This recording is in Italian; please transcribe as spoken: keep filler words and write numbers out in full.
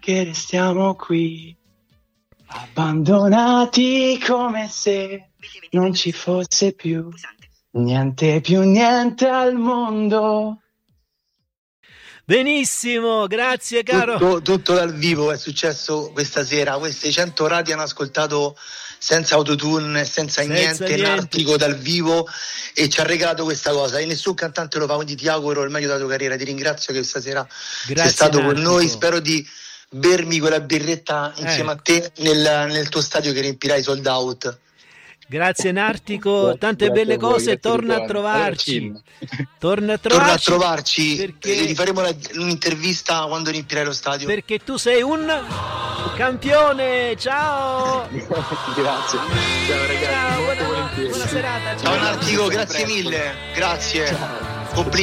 che restiamo qui, abbandonati come se non ci fosse più niente più niente al mondo. Benissimo, grazie caro. Tutto, tutto dal vivo è successo questa sera. Queste cento radi hanno ascoltato senza autotune, senza, senza niente, niente. Nartico dal vivo, e ci ha regalato questa cosa. E nessun cantante lo fa, quindi ti auguro il meglio della tua carriera. Ti ringrazio che stasera grazie, sei stato Nartico. Con noi. Spero di bermi quella birretta insieme eh. a te nel, nel tuo stadio che riempirai sold out. Grazie Nartico, tante grazie belle cose, torna a trovarci. Torna a trovarci. Torna a trovarci, perché gli faremo la, un'intervista quando riempirai lo stadio. Perché tu sei un campione, ciao! Grazie, ciao ragazzi, ciao, molto buona, buona serata. Ciao, ciao Nartico, grazie mille, grazie. Ciao. Complimenti.